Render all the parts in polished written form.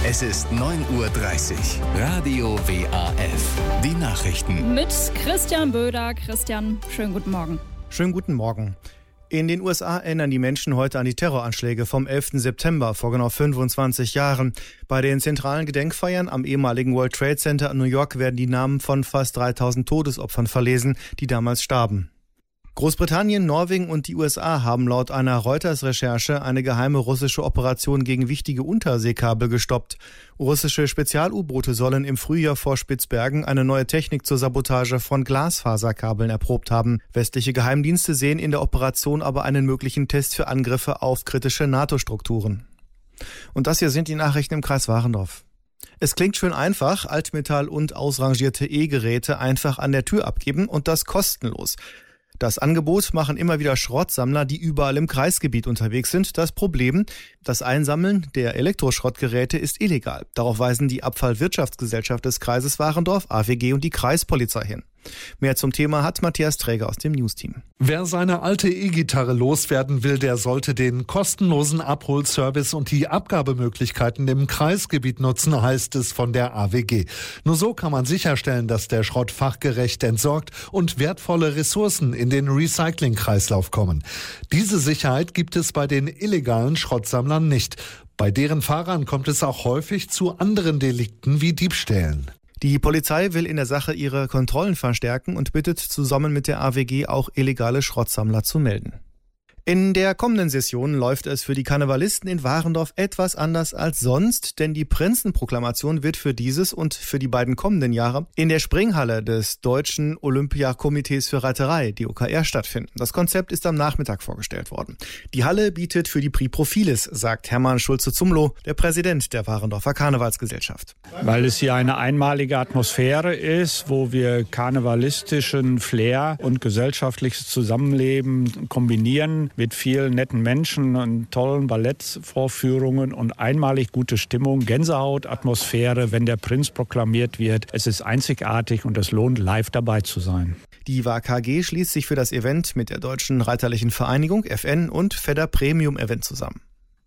Es ist 9:30 Uhr. Radio WAF. Die Nachrichten. Mit Christian Böder. Christian, schönen guten Morgen. Schönen guten Morgen. In den USA erinnern die Menschen heute an die Terroranschläge vom 11. September vor genau 25 Jahren. Bei den zentralen Gedenkfeiern am ehemaligen World Trade Center in New York werden die Namen von fast 3000 Todesopfern verlesen, die damals starben. Großbritannien, Norwegen und die USA haben laut einer Reuters-Recherche eine geheime russische Operation gegen wichtige Unterseekabel gestoppt. Russische Spezial-U-Boote sollen im Frühjahr vor Spitzbergen eine neue Technik zur Sabotage von Glasfaserkabeln erprobt haben. Westliche Geheimdienste sehen in der Operation aber einen möglichen Test für Angriffe auf kritische NATO-Strukturen. Und das hier sind die Nachrichten im Kreis Warendorf. Es klingt schön einfach, Altmetall und ausrangierte E-Geräte einfach an der Tür abgeben und das kostenlos. Das Angebot machen immer wieder Schrottsammler, die überall im Kreisgebiet unterwegs sind. Das Problem, das Einsammeln der Elektroschrottgeräte ist illegal. Darauf weisen die Abfallwirtschaftsgesellschaft des Kreises Warendorf, AWG und die Kreispolizei hin. Mehr zum Thema hat Matthias Träger aus dem Newsteam. Wer seine alte E-Gitarre loswerden will, der sollte den kostenlosen Abholservice und die Abgabemöglichkeiten im Kreisgebiet nutzen, heißt es von der AWG. Nur so kann man sicherstellen, dass der Schrott fachgerecht entsorgt und wertvolle Ressourcen in den Recyclingkreislauf kommen. Diese Sicherheit gibt es bei den illegalen Schrottsammlern nicht. Bei deren Fahrern kommt es auch häufig zu anderen Delikten wie Diebstählen. Die Polizei will in der Sache ihre Kontrollen verstärken und bittet zusammen mit der AWG auch illegale Schrottsammler zu melden. In der kommenden Session läuft es für die Karnevalisten in Warendorf etwas anders als sonst, denn die Prinzenproklamation wird für dieses und für die beiden kommenden Jahre in der Springhalle des Deutschen Olympiakomitees für Reiterei, die OKR, stattfinden. Das Konzept ist am Nachmittag vorgestellt worden. Die Halle bietet für die Prix Profiles, sagt Hermann Schulze-Zumlow, der Präsident der Warendorfer Karnevalsgesellschaft. Weil es hier eine einmalige Atmosphäre ist, wo wir karnevalistischen Flair und gesellschaftliches Zusammenleben kombinieren mit vielen netten Menschen und tollen Ballettvorführungen und einmalig gute Stimmung, Gänsehautatmosphäre, wenn der Prinz proklamiert wird. Es ist einzigartig und es lohnt, live dabei zu sein. Die WAKG schließt sich für das Event mit der Deutschen Reiterlichen Vereinigung FN und Fedder Premium Event zusammen.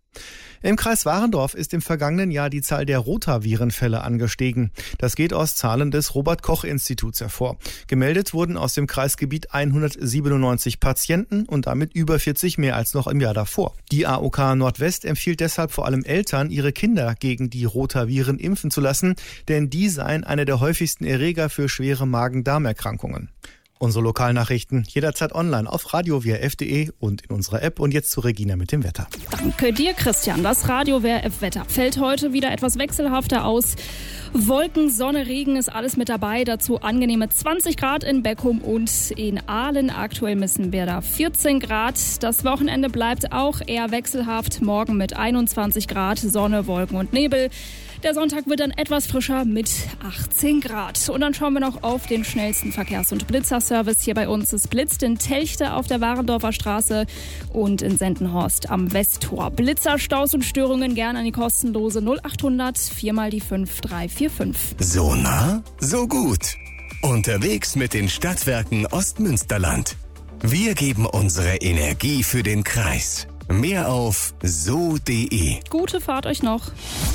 Im Kreis Warendorf ist im vergangenen Jahr die Zahl der Rotavirenfälle angestiegen. Das geht aus Zahlen des Robert-Koch-Instituts hervor. Gemeldet wurden aus dem Kreisgebiet 197 Patienten und damit über 40 mehr als noch im Jahr davor. Die AOK Nordwest empfiehlt deshalb vor allem Eltern, ihre Kinder gegen die Rotaviren impfen zu lassen, denn die seien einer der häufigsten Erreger für schwere Magen-Darm-Erkrankungen. Unsere Lokalnachrichten jederzeit online auf radiowrf.de und in unserer App. Und jetzt zu Regina mit dem Wetter. Danke dir, Christian. Das Radio WRF-Wetter fällt heute wieder etwas wechselhafter aus. Wolken, Sonne, Regen ist alles mit dabei. Dazu angenehme 20 Grad in Beckum und in Aalen. Aktuell messen wir da 14 Grad. Das Wochenende bleibt auch eher wechselhaft. Morgen mit 21 Grad, Sonne, Wolken und Nebel. Der Sonntag wird dann etwas frischer mit 18 Grad. Und dann schauen wir noch auf den schnellsten Verkehrs- und Blitzerservice hier bei uns. Es blitzt in Telchte auf der Warendorfer Straße und in Sendenhorst am Westtor. Blitzer, Staus und Störungen gern an die kostenlose 0800 4x5 345. So nah, so gut. Unterwegs mit den Stadtwerken Ostmünsterland. Wir geben unsere Energie für den Kreis. Mehr auf so.de. Gute Fahrt euch noch.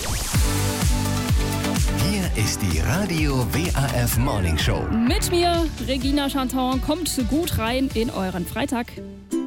Hier ist die Radio WAF Morning Show. Mit mir, Regina Chanton, kommt gut rein in euren Freitag.